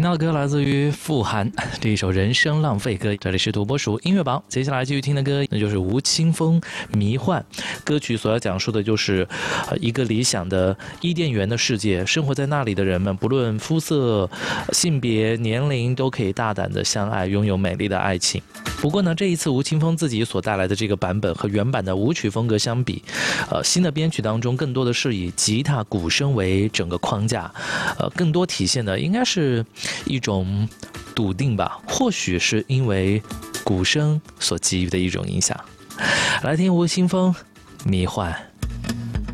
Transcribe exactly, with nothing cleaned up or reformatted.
听到的歌来自于傅函这一首《人生浪费歌》，这里是土拨鼠音乐榜。接下来继续听的歌，那就是吴青峰《迷幻》。歌曲所要讲述的就是一个理想的伊甸园的世界，生活在那里的人们，不论肤色、性别、年龄，都可以大胆的相爱，拥有美丽的爱情。不过呢，这一次吴青峰自己所带来的这个版本和原版的舞曲风格相比，呃，新的编曲当中更多的是以吉他、鼓声为整个框架，呃，更多体现的应该是一种笃定吧，或许是因为鼓声所给予的一种影响。来听吴青峰《迷幻》。